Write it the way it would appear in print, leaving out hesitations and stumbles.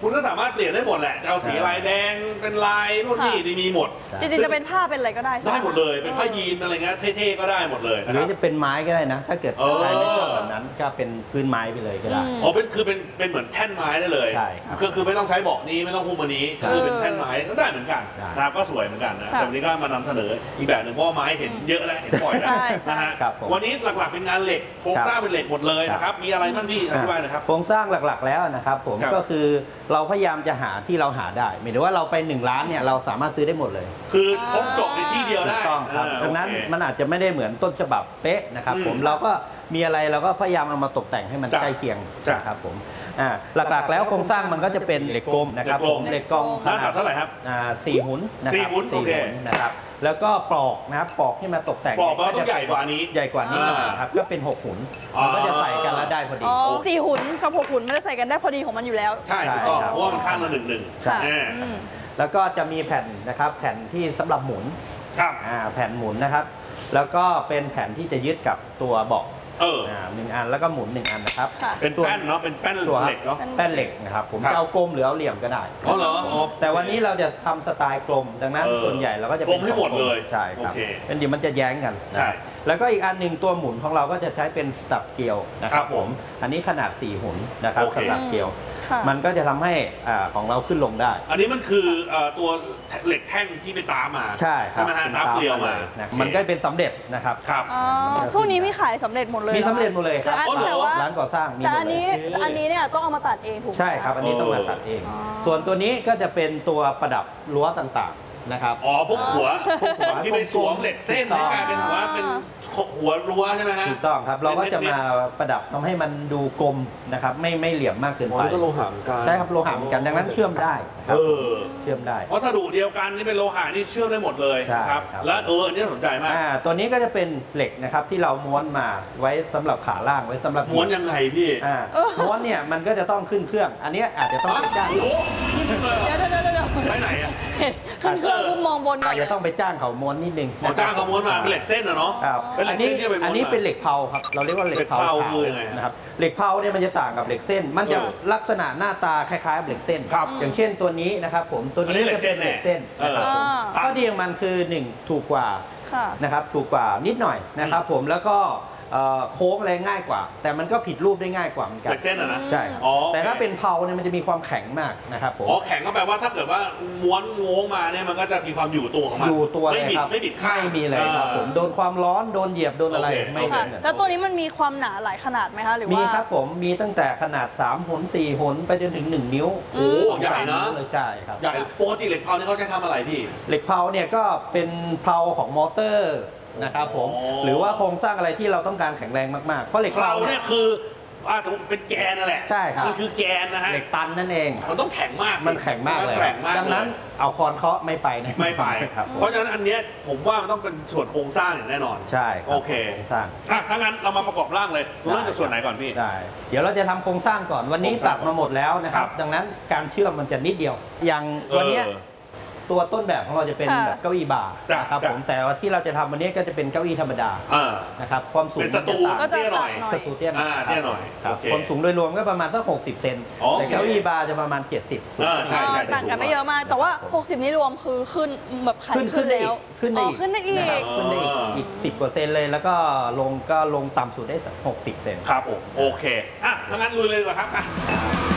คุณก็สามารถเปลี่ยนได้หมดแหละเอาสีลายแดงเป็นลายนู่นนี่มีหมดจริงๆจะเป็นผ้าเป็นอะไรก็ได้ได้หมดเลยเป็นผ้ายีนอะไรเงี้ยเท่ๆก็ได้หมดเลยหรือจะเป็นไม้ก็ได้นะถ้าเกิดใครไม่ชอบแบบนั้นก็เป็นพื้นไม้ไปเลยก็ได้อ๋อเป็นเหมือนแท่นไม้ได้เลยใช่คือไม่ต้องใช้เบาะนี้ไม่ต้องหุ้มอันนี้คือเป็นแท่นไม้ก็ได้เหมือนกันนะครับก็สวยเหมือนกันนะแต่วันนี้ก็มานำเสนออีกแบบหนึ่งเพราะไม้เห็นเยอะแล้วเห็นบ่อยแล้วนะฮะวันนี้หลักๆเป็นงานเหล็กโครงสร้างเป็นเหล็กหมดเลยนะครับมีอะไรบ้างพี่อธิบายหน่อยครับโครงสร้างหลักๆแล้วนะครับผมก็คือเราพยายามจะหาที่เราหาได้หมายถึงว่าเราไป1 ร้านเนี่ยเราสามารถซื้อได้หมดเลยคือครบจบในที่เดียวได้ต้องครับดังนั้นมันอาจจะไม่ได้เหมือนต้นฉบับเป๊ะนะครับผมเราก็มีอะไรเราก็พยายามเอามาตกแต่งให้มันใกล้เคียงนะครับผมหลักๆแล้วโครงสร้างมันก็จะเป็นเหล็กกลมนะครับผมเหล็กกลมขนาดเท่าไหร่ครับ 4 หุนนะครับ 4 หุนนะครับแล้วก็ปลอกนะครับปลอกที่มาตกแต่งปลอกก็จะใหญ่กว่านี้ใหญ่กว่านี้หน่อยครับก็เป็น6 หุนมันก็จะใส่กันแล้วได้พอดี 4 หุนกับ6 หุนมันจะใส่กันได้พอดีของมันอยู่แล้วใช่ถูกต้องเพราะว่ามันข้างละ1 ใช่แล้วก็จะมีแผ่นนะครับแผ่นที่สำหรับหมุนครับแผ่นหมุนนะครับแล้วก็เป็นแผ่นที่จะยึดกับตัวเบาะ1 อันแล้วก็หมุน1 อันนะครับเป็นแป้นเนาะเป็นแป้นเหล็กเนาะแป้นเหล็กนะครับผมจะเอากลมหรือเอาเหลี่ยมก็ได้อ๋อเหรอแต่วันนี้เราจะทำสไตล์กลมดังนั้นส่วนใหญ่เราก็จะกลมให้หมดเลยใช่ครับเป็นดีมันจะแย้งกันแล้วก็อีกอันหนึ่งตัวหมุนของเราก็จะใช้เป็นสตับเกลียวนะครับผมอันนี้ขนาด4 หุนนะครับสตับเกลียวมันก็จะทำให้ของเราขึ้นลงได้อันนี้มันคือตัวเหล็กแท่งที่ไปตามมาใช่ครับตามเกลียวมามันก็เป็นสำเร็จนะครับครับพวกนี้มีขายสำเร็จหมดเลยมีสำเร็จหมดเลยครับแต่ว่าร้านก่อสร้างมีแต่อันนี้เนี่ยต้องเอามาตัดเองถูกไหมใช่ครับอันนี้ต้องมาตัดเองส่วนตัวนี้ก็จะเป็นตัวประดับรั้วต่างๆนะครับพวกหัวที่เป็นสวมเหล็กเส้นกลายเป็นหัวเป็นหัวรั้วใช่ไหมฮะถูกต้องครับเราก็จะมาประดับทำให้มันดูกลมนะครับไม่เหลี่ยมมากเกินไปก็โลหะเหมือนกันใช่ครับโลหะเหมือนกันดังนั้นเชื่อมได้เชื่อมได้วัสดุเดียวกันนี่เป็นโลหะนี่เชื่อมได้หมดเลยนะครับแล้วอันนี้สนใจมากตัวนี้ก็จะเป็นเหล็กนะครับที่เราม้วนมาไว้สำหรับขาล่างไว้สำหรับม้วนยังไงพี่ม้วนเนี่ยมันก็จะต้องขึ้นเครื่องอันนี้อาจจะต้องไปจ้างเดี๋ยวไปไหนอ่ะขึ้นเครื่องปุ๊บมองบนอาจจะต้องไปจ้างเขาม้วนนิดนึงจ้างเขาม้วนมาเป็นเหล็กเส้นเนาะเป็นเหล็กเส้นที่อันนี้เป็นเหล็กเผาครับเราเรียกว่าเหล็กเผาคือยังไงนะครับเหล็กเผาเนี่ยมันจะต่างกับเหล็กเส้นมันจะลักษณะหน้าตาคล้ายๆเหล็กเส้นอย่างเช่นตัวนี้นะครับผมตัวนี้จะเป็นเหล็กเส้นนะครับข้อดีของมันคือ1ถูกกว่านะครับถูกกว่านิดหน่อยนะครับผมแล้วก็โค้งอะไรง่ายกว่าแต่มันก็ผิดรูปได้ง่ายกว่าเหมือนกันเหล็กเส้นนะใช่แต่ถ้าเป็นเผาเนี่ยมันจะมีความแข็งมากนะครับผมแข็งก็แปลว่าถ้าเกิดว่าม้วนโง้งมาเนี่ยมันก็จะมีความอยู่ตัวของมันอยู่ตัวเลยครับไม่บิดข้างไม่มีเลยครับผมโดนความร้อนโดนเหยียบโดนอะไรไม่เป็นแล้วตัวนี้มันมีความหนาหลายขนาดไหมคะหรือว่ามีครับผมมีตั้งแต่ขนาด3 หุน4 หุนไปจนถึง1 นิ้วใหญ่นะใช่ครับใหญ่ปกติเหล็กเผานี่เขาใช้ทำอะไรพี่เหล็กเผาเนี่ยก็เป็นเผาของมอเตอร์นะครับผมหรือว่าโครงสร้างอะไรที่เราต้องการแข็งแรงมากๆเพราะเหล็กเผาเนี่ยคือเป็นแกนนั่นแหละใช่ครับมันคือแกนนะฮะเหล็กตันนั่นเองมันต้องแข็งมากมันแข็งมากเลยดังนั้นเอาคอนเคาะไม่ไปนะไม่ไปครับเพราะฉะนั้นอันนี้ผมว่ามันต้องเป็นส่วนโครงสร้างอย่างแน่นอนใช่โอเคโครงสร้างถ้างั้นเรามาประกอบร่างเลยเริ่มจากส่วนไหนก่อนพี่ได้เดี๋ยวเราจะทำโครงสร้างก่อนวันนี้ตัดมาหมดแล้วนะครับดังนั้นการเชื่อมมันจะนิดเดียวอย่างวันนี้ตัวต้นแบบของเราจะเป็นแบบเก้าอี้บาร์นะครับผมแต่ว่าที่เราจะทำวันนี้ก็จะประมาณเก้าอี้ธรรมดานะครับความสูงเป็นสตูเตี้ยหน่อยสตูเตี้ยหน่อยความสูงโดยรวมก็ประมาณสัก60 เซนแต่เก้าอี้บาร์จะประมาณ70 ใช่ต่างกันไม่เยอะมากแต่ว่า60นี้รวมคือขึ้นแบบขึ้นแล้วขึ้นได้อีก10 กว่าเซนเลยแล้วก็ลงต่ำสุดได้60 เซนครับผมโอเคถ้างั้นลุยเลยดีกว่าครับ